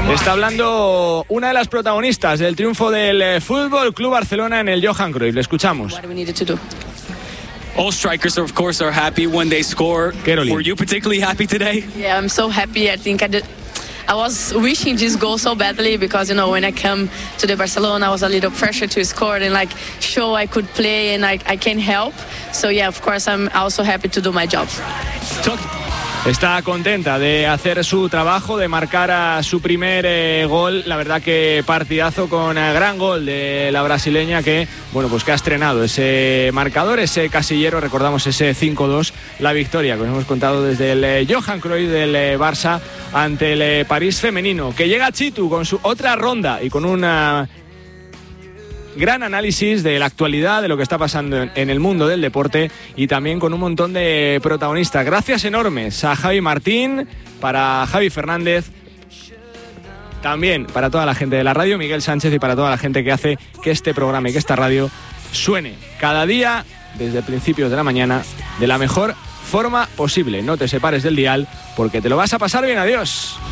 Está hablando una de las protagonistas del triunfo del Fútbol Club Barcelona en el Johan Cruyff. Le escuchamos. All strikers, of course, are happy when they score. Caroline. Were you particularly happy today? Yeah, I'm so happy. I think I was wishing this goal so badly because, when I come to the Barcelona, I was a little pressure to score and show I could play and I can help. So yeah, of course, I'm also happy to do my job. Está contenta de hacer su trabajo, de marcar a su primer gol. La verdad que partidazo con gran gol de la brasileña que ha estrenado ese marcador, ese casillero. Recordamos ese 5-2, la victoria que os hemos contado desde el Johan Cruyff del Barça ante el París femenino. Que llega Chitu con su otra ronda y con una gran análisis de la actualidad, de lo que está pasando en el mundo del deporte y también con un montón de protagonistas. Gracias enormes a Javi Martín, para Javi Fernández, también para toda la gente de la radio, Miguel Sánchez, y para toda la gente que hace que este programa y que esta radio suene cada día desde principios de la mañana de la mejor forma posible. No te separes del dial porque te lo vas a pasar bien. Adiós.